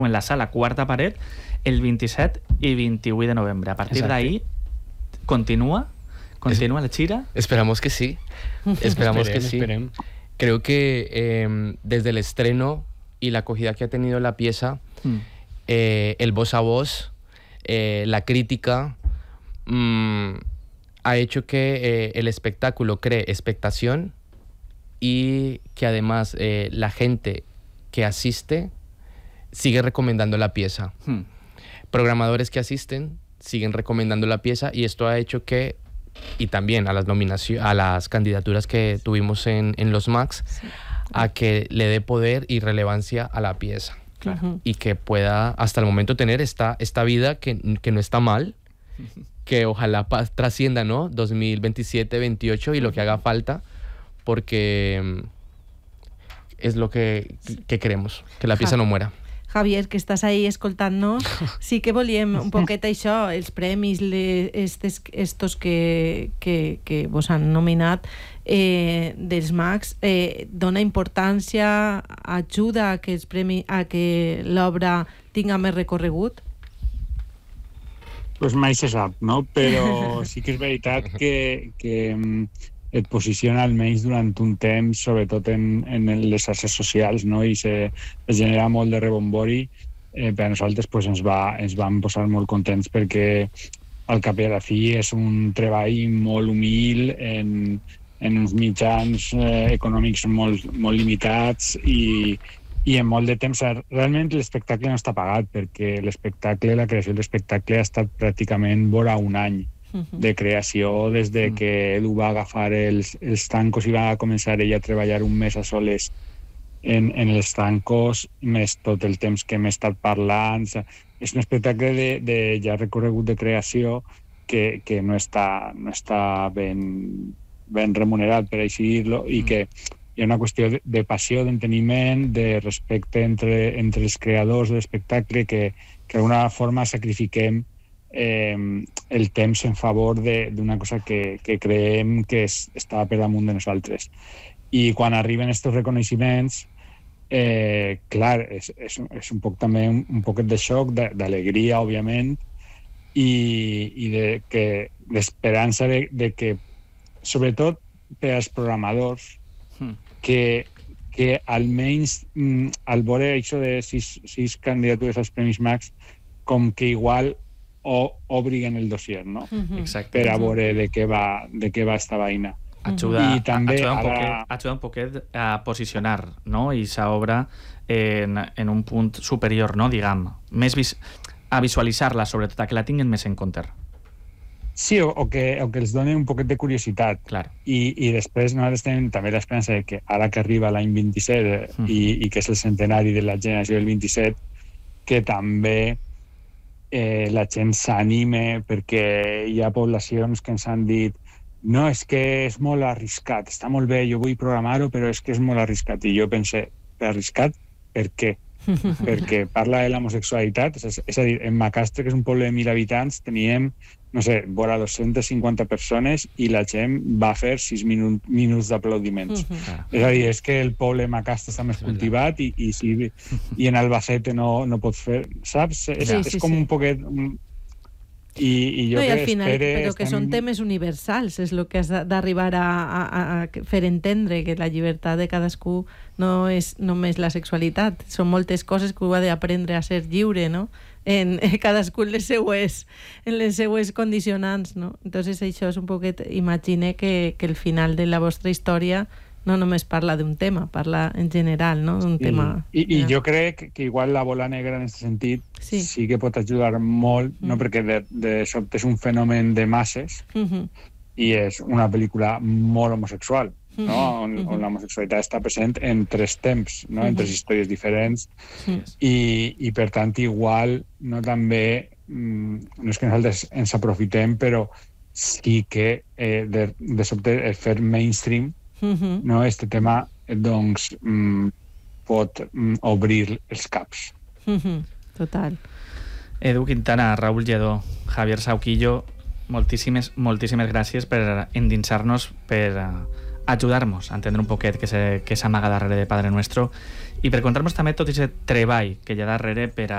en la sala Quarta Paret el 27 y 28 de noviembre. A partir de ahí, ¿continúa la gira? Esperamos que sí. Esperamos que sí. Creo que desde el estreno y la acogida que ha tenido la pieza, el voz a voz, la crítica, ha hecho que el espectáculo cree expectación y que además la gente que asiste sigue recomendando la pieza. Programadores que asisten siguen recomendando la pieza y esto ha hecho que, y también a las candidaturas que tuvimos en los Max, a que le dé poder y relevancia a la pieza. Claro. Y que pueda hasta el momento tener esta vida que no está mal, que ojalá trascienda, ¿no? 2027, 28 y lo que haga falta, porque es lo que queremos, que la pieza no muera. Javier, que estàs ahí escoltant-nos, sí que volíem un poquet això, els premis, estos que vos han nominat dels Max, dona importància, ajuda a que l'obra tinga més recorregut? Pues mai se sap, no? Però sí que és veritat que et posiciona almenys durant un temps, sobretot en les xarxes socials, no? I se genera molt de rebombori. Per a nosaltres pues, ens vam posar molt contents perquè al cap i a la fi és un treball molt humil en uns mitjans econòmics molt limitats i en molt de temps. Realment l'espectacle no està pagat perquè la creació de l'espectacle ha estat pràcticament vora un any de creació, des de que Edu va agafar els tancos i va començar ella a treballar un mes a soles en els tancos, més tot el temps que hem estat parlant. És un espectacle de ja recorregut de creació que no està ben remunerat, per així dir-lo, i que hi ha una qüestió de passió, d'enteniment, de respecte entre els creadors de l'espectacle, que d'alguna forma sacrifiquem el temps en favor d'una cosa que creiem que està per damunt de nosaltres. I quan arriben aquests reconeixements, clar, és un poc també un poquet de xoc, d'alegria, òbviament, i d'esperança de que, sobretot per als programadors, que almenys al veure això de 6 candidatures als Premis Max, com que igual obriguen el dossier, no? Exacte. Per a veure de què va esta vaina. Ajuda un poquet a posicionar, no? I esa obra en un punt superior, no? Diguem, a visualitzar-la, sobretot, a que la tinguin més en compte. Sí, o que els doni un poquet de curiositat. Clar. I després nosaltres tenim també l'esperança de que ara que arriba l'any 27 i que és el centenari de la generació del 27, que també la gent s'anime, perquè hi ha poblacions que ens han dit no, és que és molt arriscat, està molt bé, jo vull programar-ho, però és que és molt arriscat. I jo pensé, arriscat per què? Perquè parla de l'homosexualitat, és a dir, en Macastre, que és un poble de 1.000 habitants, teníem, no sé, vora 250 persones i la gent va fer 6 minuts d'aplaudiments. És a dir, és que el poble de Macastre està més cultivat i en Albacete no pots fer, saps? És com un poquet... I jo al final, però que són temes universals, és el que has d'arribar a fer entendre, que la llibertat de cadascú no és només la sexualitat, són moltes coses que ho ha d'aprendre a ser lliure, no? En cadascú en les seues condicionants, no? Entonces això és un poquet, imagine que el final de la vostra història no només parla d'un tema, parla en general, no? D'un tema... I jo crec que igual la bola negra en aquest sentit sí que pot ajudar molt, no? Perquè de sobte és un fenomen de masses i és una pel·lícula molt homosexual, no? On l'homosexualitat està present en 3 temps, no? En 3 històries diferents i per tant igual no també no és que nosaltres ens aprofitem, però sí que de sobte fer mainstream, no? Este tema doncs pot obrir els caps. Total. Edu Quintana, Raúl Lledó, Javier Sauquillo, moltíssimes gràcies per endinsar-nos, per ajudar-nos a entendre un poquet què s'amaga darrere de Padre Nuestro i per contar-nos també tot aquest treball que hi ha darrere per a